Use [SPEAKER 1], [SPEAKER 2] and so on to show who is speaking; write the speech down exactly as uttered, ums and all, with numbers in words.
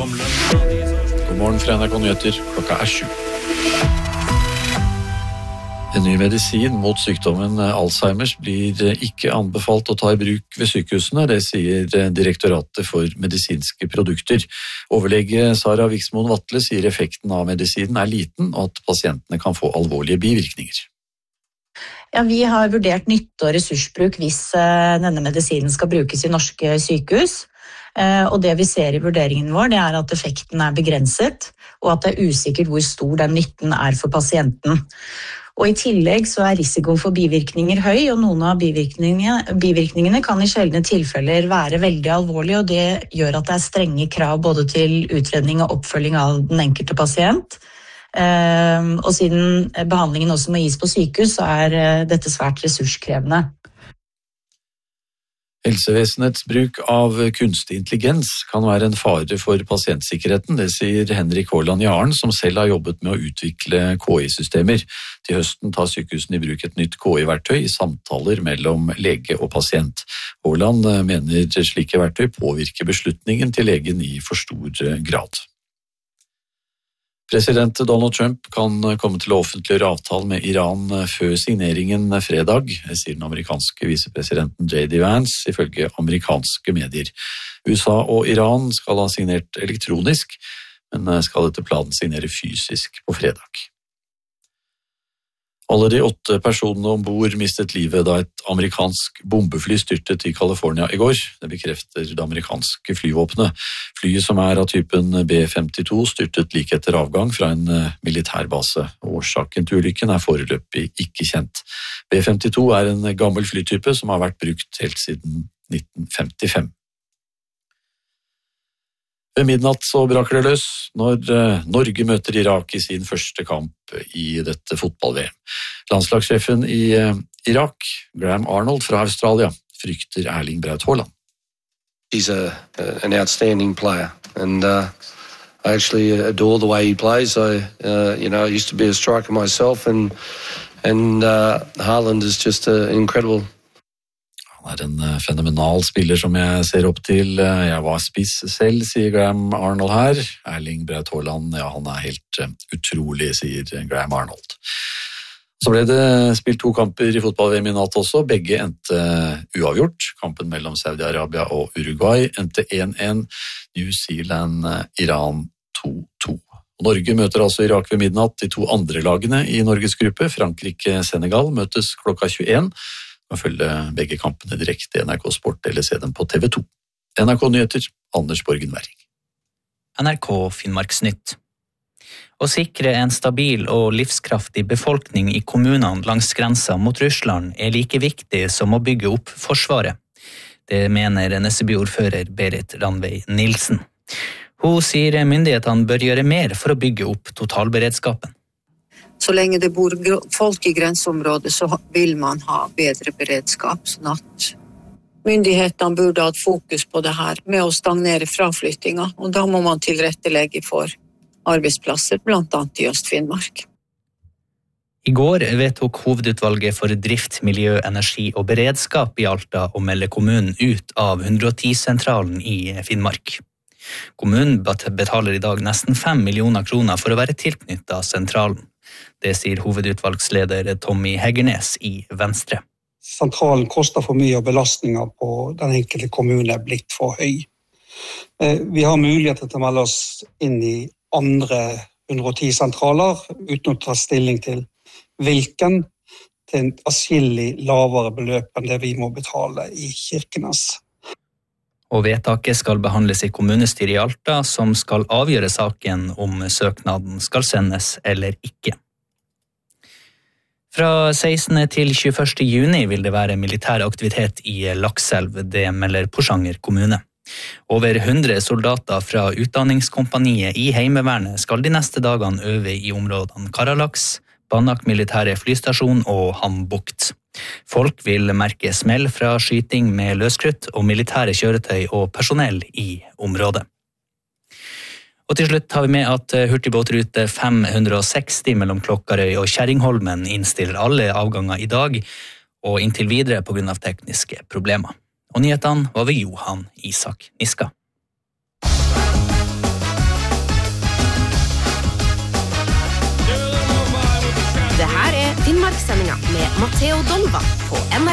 [SPEAKER 1] God morgen fra N R K Nyheter, klokka er sju. En ny medisin mot sykdommen Alzheimers blir ikke anbefalt å ta i bruk ved sykehusene, det sier Direktoratet for medisinske produkter. Overlege Sara Viksmoen Vatle sier effekten av medisinen er liten, og at pasientene kan få alvorlige bivirkninger.
[SPEAKER 2] Ja, vi har vurdert nytte- og ressursbruk hvis denne medisinen skal brukes i norske sykehus. Og det vi ser i vurderingen vår, det er at effekten er begrenset, og at det er usikkert hvor stor den nytten er for pasienten. Og i tillegg så er risikoen for bivirkninger høy, og noen av bivirkningene, bivirkningene kan i sjeldne tilfeller være veldig alvorlige, og det gjør at det er strenge krav både til utredning og oppfølging av den enkelte pasient. Og siden behandlingen også må gis på sykehus, så er dette svært ressurskrevende.
[SPEAKER 1] Helsevesenets bruk av kunstig intelligens kan være en fare for pasientsikkerheten, det sier Henrik Haaland Jaren, som selv har jobbet med å utvikle K I-systemer. Til høsten tar sykehusene i bruk et nytt K I-verktøy i samtaler mellom lege og pasient. Haaland mener slike verktøy påvirker beslutningen til legen i for stor grad. President Donald Trump kan komme til å offentliggjøre avtalen med Iran før signeringen fredag, sier den amerikanske visepresidenten J D Vance, ifølge amerikanske medier. U S A og Iran skal ha signert elektronisk, men skal etter planen signere fysisk på fredag. Alle de åtte personene ombord mistet livet da et amerikansk bombefly styrtet i California i går. Det bekrefter det amerikanske flyvåpenet. Flyet, som er av typen B femtito, styrtet like etter avgang fra en militærbase. Årsaken til ulykken er foreløpig ikke kjent. B femtito er en gammel flytype som har vært brukt helt siden nitten femtifem. Ved midnatt så braker det løs når Norge møter Irak i sin første kamp i dette fotball-V M. Landslagssjefen i Irak, Graham Arnold fra Australia, frykter Erling Braut Haaland.
[SPEAKER 3] He's a, an outstanding player and uh, I actually adore the way he plays. I, uh, you know, I used to be a striker myself and, and uh, Haaland is just uh, incredible.
[SPEAKER 1] Han er en fenomenal spiller som jeg ser opp til. Jeg var spiss selv, sier Graham Arnold her. Erling Braut Haaland, ja, han er helt utrolig, sier Graham Arnold. Så ble det spilt to kamper i fotball-V M i natt også. Begge endte uavgjort. Kampen mellom Saudi-Arabia og Uruguay endte én én. New Zealand, Iran to to. Norge møter altså Irak ved midnatt. De to andre lagene i Norges gruppe, Frankrike-Senegal, møtes klokka tjueen. Man følger begge kampene direkte i N R K Sport eller se dem på T V to. N R K Nyheter, Anders Borgen Werring.
[SPEAKER 4] N R K Finnmarksnytt. Å sikre en stabil og livskraftig befolkning i kommunene langs grensa mot Russland er like viktig som å bygge opp forsvaret. Det mener N S B-ordfører Berit Ranveig Nilsen. Hun sier myndighetene bør gjøre mer for å bygge opp totalberedskapen.
[SPEAKER 5] Så lenge det bor folk i grenseområdet, så vil man ha bedre beredskap, sånn at myndighetene burde ha et fokus på det her med å stagnere fraflyttinga, og da må man tilrettelegge for arbeidsplasser, blant annet i Øst-Finnmark.
[SPEAKER 4] I går vedtok hovedutvalget for drift, miljø, energi og beredskap i Alta å melde kommunen ut av hundre og ti-sentralen i Finnmark. Kommunen betaler i dag nesten fem millioner kroner for å være tilknyttet sentralen. Det sier hovedutvalgsleder Tommy Heggernes i Venstre.
[SPEAKER 6] Sentralen koster for mye, og belastninger på den enkelte kommune er blitt for høy. Vi har muligheter til å melde oss inn i andre hundre og ti-sentraler, uten å ta stilling til hvilken, til en atskillig lavere beløp enn det vi må betale i Kirkenes.
[SPEAKER 4] Og vedtaket skal behandles i kommunestyret i Alta, som skal avgjøre saken om søknaden skal sendes eller ikke. Fra sekstende til tjueførste juni vil det være militær aktivitet i Lakselv, det melder Porsanger kommune. Over hundre soldater fra utdanningskompaniet i Heimevernet skal de neste dagene øve i områdene Karalaks, Banak militære flystasjon og Hambukt. Folk vil merke smell fra skyting med løskrutt og militære kjøretøy og personell i området. Og til slutt har vi med at hurtigbåtrute fem hundre og seksti mellom Klokkarøy og Kjerringholmen innstiller alle avganger i dag, og inntil videre på grunn av tekniske problemer. Og nyhetene var ved Johan Isak Niska.
[SPEAKER 7] Dagsendinga med Matteo Dolva på N R